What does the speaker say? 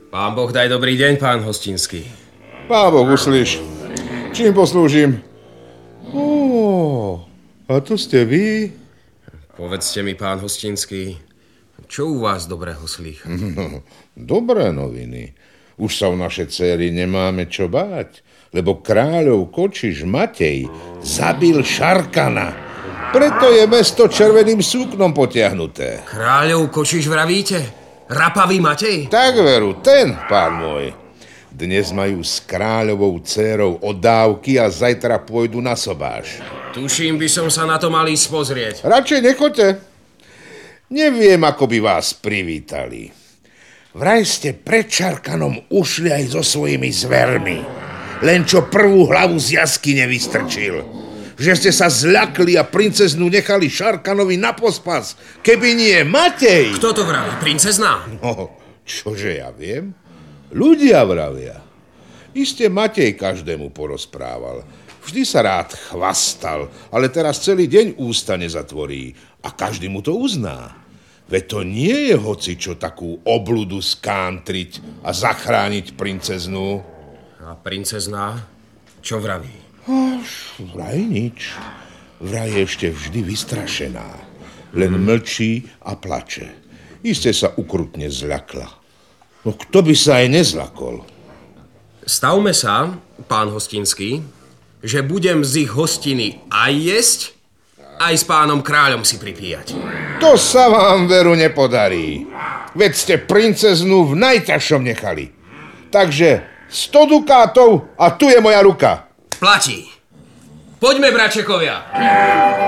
Pán Boh daj dobrý deň, pán Hostinský. Pán Boh uslíš. Čím poslúžim? A to ste vy? Povedzte mi, pán Hostinský, čo u vás dobrého slýchať? No, dobré noviny. Už sa o naše dcery nemáme čo báť, lebo kráľov kočiš Matej zabil Šarkana. Preto je mesto červeným súknom potiahnuté. Kráľov kočiš vravíte? Rapavý Matej? Tak veru, ten, pán môj. Dnes majú s kráľovou dcérou odávky a zajtra pôjdu na sobáš. Tuším, by som sa na to mal ísť pozrieť. Radšej nechoďte. Neviem, ako by vás privítali. Vraj ste pred Šarkanom ušli aj so svojimi zvermi. Len čo prvú hlavu z jaskyne vystrčil. Že ste sa zľakli a princeznu nechali Šarkanovi na pospas. Keby nie Matej... Kto to vraví? Princezná? No, čože ja viem? Ľudia vravia. Iste Matej každému porozprával. Vždy sa rád chvastal, ale teraz celý deň ústa nezatvorí a každý mu to uzná. Veď to nie je hocičo takú obludu skántriť a zachrániť princeznu. A princezná? Čo vraví? Vraj nič. Vraj je ešte vždy vystrašená. Len mlčí a plače. Iste sa ukrutne zľakla. No kto by sa aj nezlakol? Stavme sa, pán Hostinský, že budem z ich hostiny aj jesť, aj s pánom kráľom si pripíjať. To sa vám veru nepodarí. Veď ste princeznú v najťažšom nechali. Takže 100 dukátov a tu je moja ruka. Platí. Poďme, bračekovia.